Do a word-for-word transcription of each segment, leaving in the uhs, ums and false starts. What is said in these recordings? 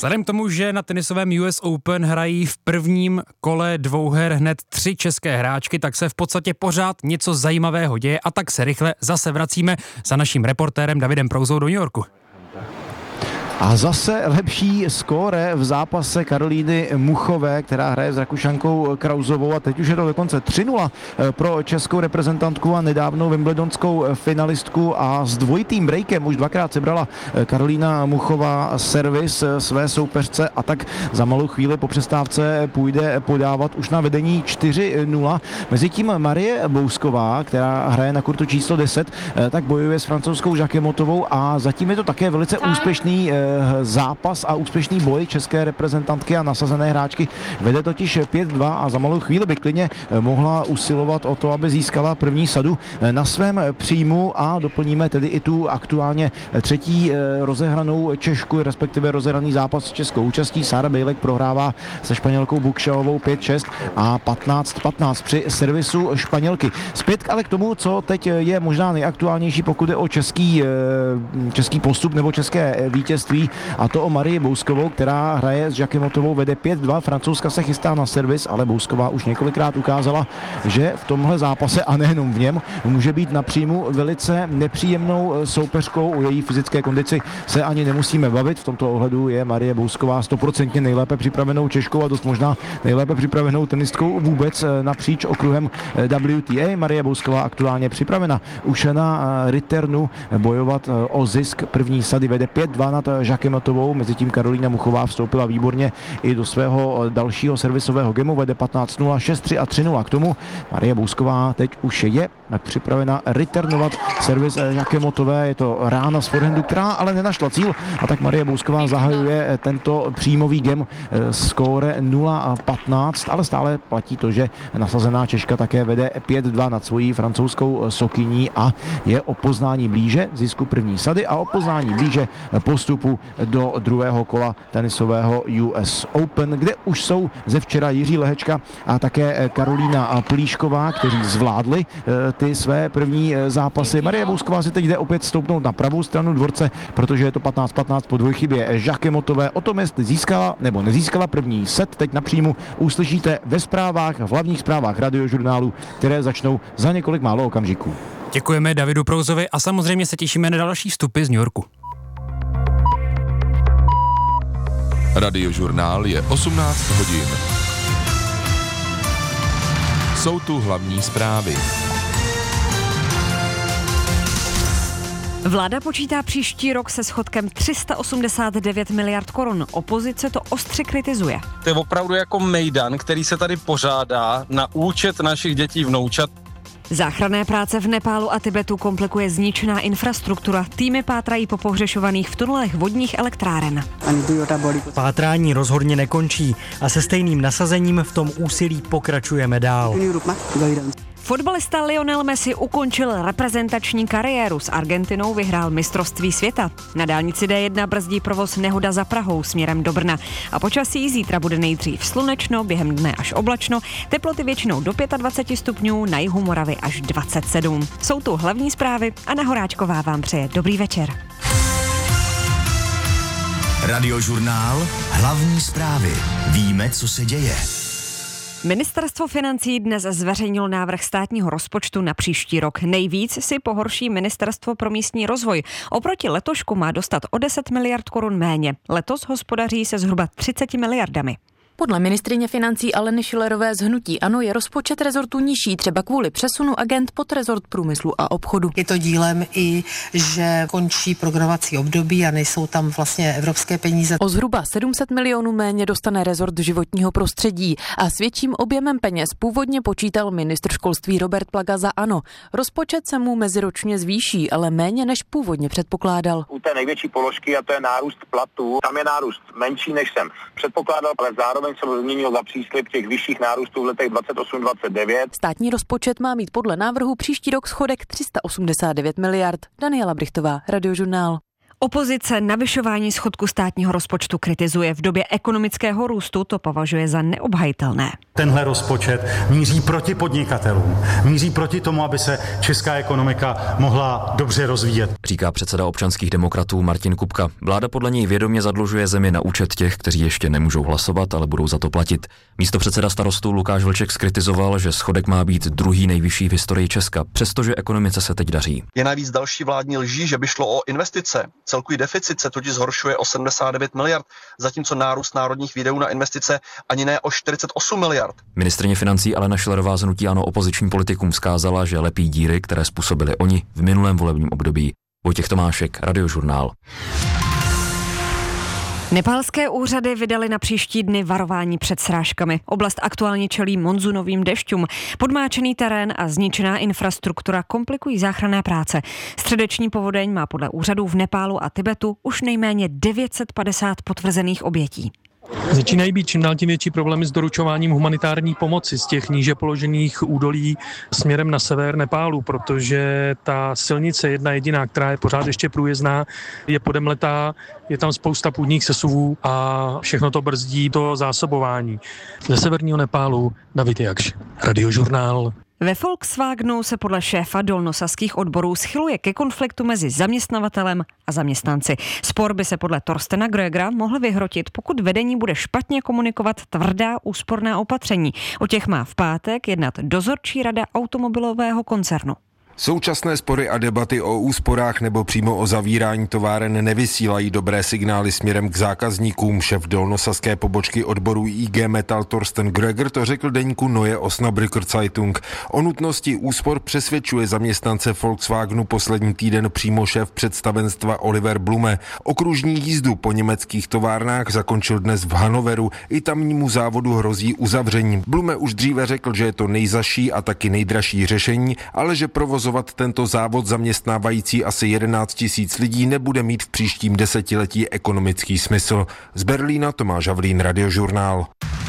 Vzhledem k tomu, že na tenisovém U S Open hrají v prvním kole dvouher hned tři české hráčky, tak se v podstatě pořád něco zajímavého děje a tak se rychle zase vracíme za naším reportérem Davidem Prouzou do New Yorku. A zase lepší skóre v zápase Karolíny Muchové, která hraje s Rakušankou Krauzovou, a teď už je to dokonce tři nula pro českou reprezentantku a nedávnou wimbledonskou finalistku, a s dvojitým breakem už dvakrát sebrala Karolína Muchová servis své soupeřce a tak za malou chvíli po přestávce půjde podávat už na vedení čtyři nula. Mezitím Marie Bousková, která hraje na kurtu číslo deset, tak bojuje s francouzskou Jacquemotovou a zatím je to také velice úspěšný zápas a úspěšný boj české reprezentantky a nasazené hráčky. Vede totiž pět dva a za malou chvíli by klidně mohla usilovat o to, aby získala první sadu na svém příjmu, a doplníme tedy i tu aktuálně třetí rozehranou Češku, respektive rozehraný zápas s českou účastí. Sára Bejlek prohrává se Španělkou Bukšalovou pět šest a patnáct patnáct při servisu Španělky. Zpět ale k tomu, co teď je možná nejaktuálnější, pokud je o český, český postup nebo české vítězství, a to o Marii Bouskovou, která hraje s Jacquemotovou, vede pět dva. Francouzska se chystá na servis, ale Bousková už několikrát ukázala, že v tomhle zápase a nejenom v něm může být na příjmu velice nepříjemnou soupeřkou. O její fyzické kondici se ani nemusíme bavit. V tomto ohledu je Marie Bousková stoprocentně nejlépe připravenou Češkou a dost možná nejlépe připravenou tenistkou vůbec napříč okruhem W T A. Marie Bousková aktuálně připravena už na returnu bojovat o zisk první sady. Vede pět dva nad Jacquemotovou, mezitím Karolína Muchová vstoupila výborně i do svého dalšího servisového gemu, vede patnáct nula, šest tři a tři nula. K tomu Marie Bousková teď už je připravena returnovat servis Jacquemotové. Je to rána z forehandu, která ale nenašla cíl, a tak Marie Bousková zahajuje tento příjmový gem skóre nula patnáct, ale stále platí to, že nasazená Češka také vede pět dva nad svojí francouzskou sokyní a je o poznání blíže zisku první sady a o poznání blíže postupu do druhého kola tenisového U S Open, kde už jsou ze včera Jiří Lehečka a také Karolína Plíšková, kteří zvládli ty své první zápasy. Marie Bousková si teď jde opět stoupnout na pravou stranu dvorce, protože je to patnáct patnáct po dvojchybě Jacquemotové. O tom, jestli získala nebo nezískala první set, teď na příjmu uslyšíte ve zprávách, v hlavních zprávách Radiožurnálu, které začnou za několik málo okamžiků. Děkujeme Davidu Prouzovi a samozřejmě se těšíme na další vstupy z New Yorku. Radiožurnál je osmnáct hodin. Jsou tu hlavní zprávy. Vláda počítá příští rok se schodkem tři sta osmdesát devět miliard korun. Opozice to ostře kritizuje. To je opravdu jako mejdan, který se tady pořádá na účet našich dětí vnoučat. Záchranné práce v Nepálu a Tibetu komplikuje zničená infrastruktura. Týmy pátrají po pohřešovaných v tunelech vodních elektráren. Pátrání rozhodně nekončí a se stejným nasazením v tom úsilí pokračujeme dál. Fotbalista Lionel Messi ukončil reprezentační kariéru. S Argentinou vyhrál mistrovství světa. Na dálnici D jedna brzdí provoz nehoda za Prahou směrem do Brna. A počasí zítra bude nejdřív slunečno, během dne až oblačno, teploty většinou do dvacet pět stupňů, na jihu Moravy až dvacet sedm. Jsou tu hlavní zprávy a Anna Horáčková vám přeje dobrý večer. Radiožurnál, hlavní zprávy. Víme, co se děje. Ministerstvo financí dnes zveřejnilo návrh státního rozpočtu na příští rok. Nejvíc si pohorší Ministerstvo pro místní rozvoj. Oproti letošku má dostat o deset miliard korun méně. Letos hospodaří se zhruba třiceti miliardami. Podle ministryně financí Aleny Schillerové z hnutí ANO je rozpočet rezortu nižší, třeba kvůli přesunu agent pod rezort průmyslu a obchodu. Je to dílem i, že končí programovací období a nejsou tam vlastně evropské peníze. O zhruba sedm set milionů méně dostane rezort životního prostředí a s větším objemem peněz původně počítal ministr školství Robert Plaga za ANO. Rozpočet se mu meziročně zvýší, ale méně než původně předpokládal. U té největší položky, a to je nárůst platů, tam je nárůst menší, než jsem předpokládal, ale zároveň jsem změnil za příslib těch vyšších nárůstů v letech dvacet osm dvacet devět. Státní rozpočet má mít podle návrhu příští rok schodek tři sta osmdesát devět miliard. Daniela Brichtová, Radiožurnál. Opozice navyšování schodku státního rozpočtu kritizuje. V době ekonomického růstu to považuje za neobhajitelné. Tenhle rozpočet míří proti podnikatelům, míří proti tomu, aby se česká ekonomika mohla dobře rozvíjet. Říká předseda občanských demokratů Martin Kupka. Vláda podle něj vědomě zadlužuje zemi na účet těch, kteří ještě nemůžou hlasovat, ale budou za to platit. Místopředseda Starostů Lukáš Vlček zkritizoval, že schodek má být druhý nejvyšší v historii Česka, přestože ekonomice se teď daří. Je navíc další vládní lží, že by šlo o investice. Celkový deficit se totiž zhoršuje o sedmdesát devět miliard, zatímco nárůst národních výdajů na investice ani ne o čtyřicet osm miliard. Ministryně financí Alena Schillerová z hnutí ANO opozičním politikům vzkázala, že lepí díry, které způsobili oni v minulém volebním období. Vojtěch Tomášek, Radiožurnál. Nepálské úřady vydaly na příští dny varování před srážkami. Oblast aktuálně čelí monzunovým dešťům. Podmáčený terén a zničená infrastruktura komplikují záchranné práce. Středeční povodeň má podle úřadů v Nepálu a Tibetu už nejméně devět set padesát potvrzených obětí. Začínají být čím dál tím větší problémy s doručováním humanitární pomoci z těch níže položených údolí směrem na sever Nepálu, protože ta silnice jedna jediná, která je pořád ještě průjezdná, je podemletá, je tam spousta půdních sesuvů a všechno to brzdí to zásobování. Ze severního Nepálu David Jakš, Radiožurnál. Ve Volkswagenu se podle šéfa dolnosaských odborů schyluje ke konfliktu mezi zaměstnavatelem a zaměstnanci. Spor by se podle Torstena Grögera mohl vyhrotit, pokud vedení bude špatně komunikovat tvrdá úsporná opatření. O těch má v pátek jednat dozorčí rada automobilového koncernu. Současné spory a debaty o úsporách nebo přímo o zavírání továren nevysílají dobré signály směrem k zákazníkům. Šéf dolnosaské pobočky odboru I G Metall Torsten Gröger to řekl deníku Neue Osnabrücker Zeitung. O nutnosti úspor přesvědčuje zaměstnance Volkswagenu poslední týden přímo šéf představenstva Oliver Blume. Okružní jízdu po německých továrnách zakončil dnes v Hannoveru. I tamnímu závodu hrozí uzavření. Blume už dříve řekl, že je to nejzazší a taky nejdražší řešení, ale že provozovat tento závod zaměstnávající asi jedenáct tisíc lidí nebude mít v příštím desetiletí ekonomický smysl. Z Berlína Tomáš Havlín, Radiožurnál.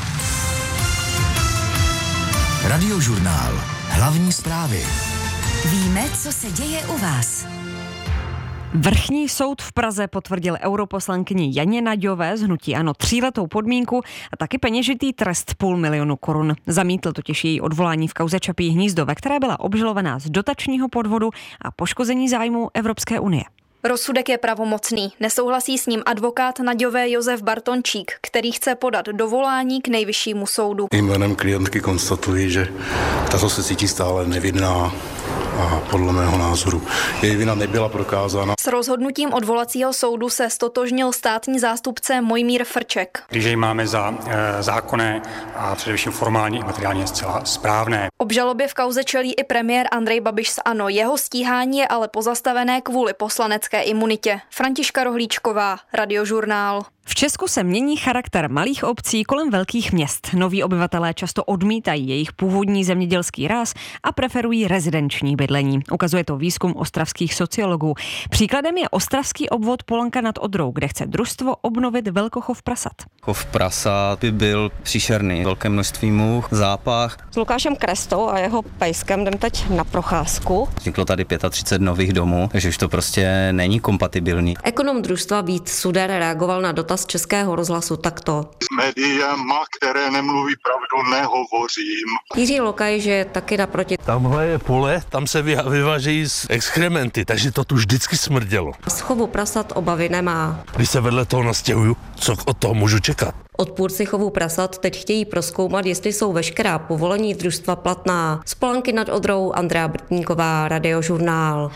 Radiožurnál. Hlavní zprávy. Víme, co se děje u vás. Vrchní soud v Praze potvrdil europoslankyni Janě Naďové z hnutí ANO tříletou podmínku a taky peněžitý trest půl milionu korun. Zamítl totiž její odvolání v kauze Čapí hnízdo, ve které byla obžalovaná z dotačního podvodu a poškození zájmu Evropské unie. Rozsudek je pravomocný. Nesouhlasí s ním advokát Naďové Josef Bartončík, který chce podat dovolání k nejvyššímu soudu. Jménem klientky konstatuji, že tato se cítí stále nevinná a podle mého názoru její vina nebyla prokázána. S rozhodnutím odvolacího soudu se stotožnil státní zástupce Mojmír Frček. Když jej máme za e, zákonné a především formálně i materiálně zcela správné. Obžalobě v kauze čelí i premiér Andrej Babiš z ANO. Jeho stíhání je ale pozastavené kvůli poslanecké imunitě. Františka Rohlíčková, Radiožurnál. V Česku se mění charakter malých obcí kolem velkých měst. Noví obyvatelé často odmítají jejich původní zemědělský ráz a preferují rezidenční bydlení. Ukazuje to výzkum ostravských sociologů. Příkladem je ostravský obvod Polanka nad Odrou, kde chce družstvo obnovit velkochov prasat. Chov prasat by byl příšerný. Velké množství much, zápach. S Lukášem Krestou a jeho pejskem jdem teď na procházku. Vzniklo tady třicet pět nových domů, takže už to prostě není kompatibilní. Ekonom družstva Vít Suder reagoval na dotaz Českého rozhlasu takto. S médiama, které nemluví pravdu, nehovořím. Jiří Lokaj, že je taky naproti. Tamhle je pole, tam se vyvážejí z exkrementy, takže to tu vždycky smrdělo. Z chovu prasat obavy nemá. Když se vedle toho nastěhuju, co od toho můžu čekat? Odpůrci chovu prasat teď chtějí prozkoumat, jestli jsou veškerá povolení družstva platná. Z Polanky nad Odrou Andrea Brtníková, Radiožurnál.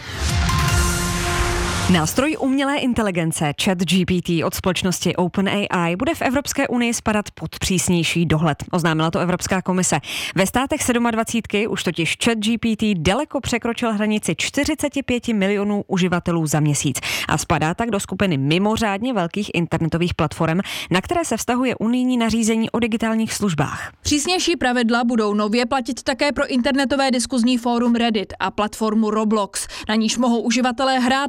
Nástroj umělé inteligence ChatGPT od společnosti OpenAI bude v Evropské unii spadat pod přísnější dohled, oznámila to Evropská komise. Ve státech dvacet sedm už totiž ChatGPT daleko překročil hranici čtyřicet pět milionů uživatelů za měsíc a spadá tak do skupiny mimořádně velkých internetových platform, na které se vztahuje unijní nařízení o digitálních službách. Přísnější pravidla budou nově platit také pro internetové diskuzní fórum Reddit a platformu Roblox, na níž mohou uživatelé hrát a vytvářet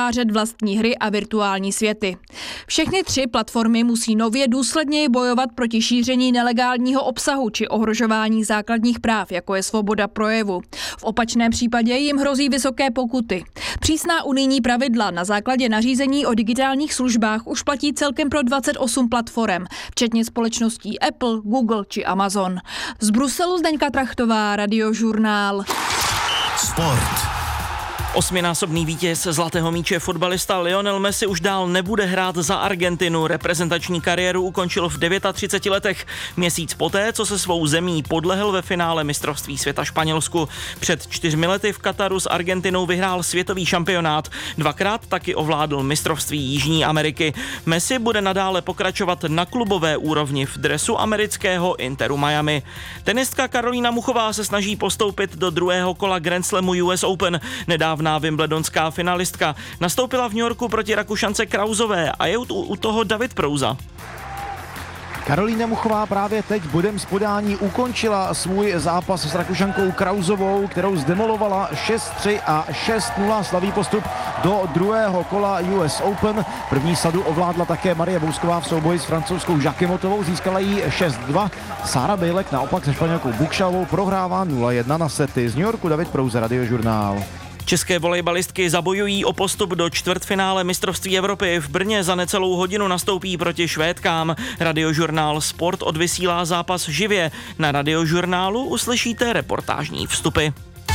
vytvářet vlastní hry a virtuální světy. Všechny tři platformy musí nově důsledněji bojovat proti šíření nelegálního obsahu či ohrožování základních práv, jako je svoboda projevu. V opačném případě jim hrozí vysoké pokuty. Přísná unijní pravidla na základě nařízení o digitálních službách už platí celkem pro dvacet osm platform, včetně společností Apple, Google či Amazon. Z Bruselu Zdeňka Trachtová, Radiožurnál. Sport. Osminásobný vítěz zlatého míče fotbalista Lionel Messi už dál nebude hrát za Argentinu. Reprezentační kariéru ukončil v třiceti devíti letech. Měsíc poté, co se svou zemí podlehl ve finále mistrovství světa Španělsku. Před čtyřmi lety v Kataru s Argentinou vyhrál světový šampionát. Dvakrát taky ovládl mistrovství Jižní Ameriky. Messi bude nadále pokračovat na klubové úrovni v dresu amerického Interu Miami. Tenistka Karolína Muchová se snaží postoupit do druhého kola Grand Slamu U S Open. Nedávno wimbledonská finalistka nastoupila v New Yorku proti Rakušance Krausové a je u, u toho David Prouza. Karolína Muchová právě teď bodem z podání ukončila svůj zápas s Rakušankou Krausovou, kterou zdemolovala šest tři a šest nula, slaví postup do druhého kola U S Open. První sadu ovládla také Marie Bousková v souboji s francouzskou Jacquemotovou, získala jí šest dva. Sára Bejlek naopak se Španělkou Bukšavou prohrává nula jedna na sety. Z New Yorku David Prouza, Radiožurnál. České volejbalistky zabojují o postup do čtvrtfinále mistrovství Evropy. V Brně za necelou hodinu nastoupí proti Švédkám. Radiožurnál Sport odvysílá zápas živě. Na Radiožurnálu uslyšíte reportážní vstupy.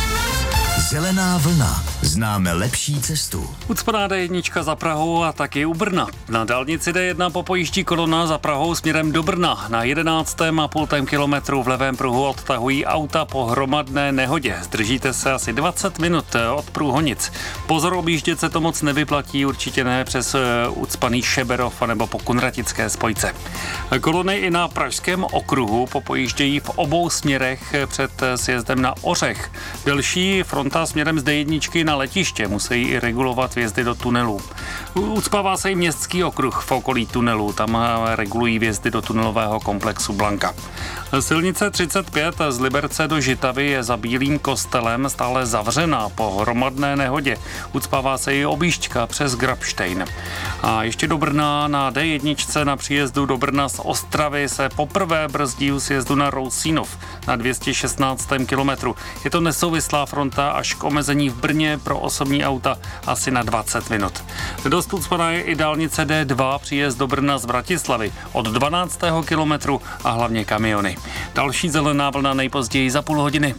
Zelená vlna. Známe lepší cestu. Ucpaná D jedna za Prahou a taky u Brna. Na dálnici D jedna popojíždí kolona za Prahou směrem do Brna. Na jedenáctém a půltém kilometru v levém pruhu odtahují auta po hromadné nehodě. Zdržíte se asi dvacet minut od průhonic. Pozor, objíždět se to moc nevyplatí, určitě ne přes ucpaný Šeberov nebo po kunratické spojce. Kolony i na pražském okruhu popojíždějí v obou směrech před sjezdem na Ořech. Delší fronta směrem z D jedna na letiště, musí i regulovat vjezdy do tunelů. Ucpává se i městský okruh v okolí tunelů, tam regulují vjezdy do tunelového komplexu Blanka. Silnice třicet pět z Liberce do Žitavy je za Bílým kostelem stále zavřená po hromadné nehodě. Ucpává se i objížďka přes Grabštejn. A ještě do Brna na D jedna na příjezdu do Brna z Ostravy se poprvé brzdí u sjezdu na Rousínov na dvě stě šestnáctém kilometru. Je to nesouvislá fronta až k omezení v Brně pro osobní auta asi na dvacet minut. Dost ucpaná je i dálnice D dva příjezd do Brna z Bratislavy od dvanáctého kilometru a hlavně kamiony. Další zelená vlna nejpozději za půl hodiny.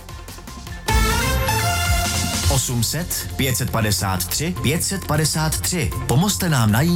osm set, pět set padesát tři, pět set padesát tři. Pomozte nám najít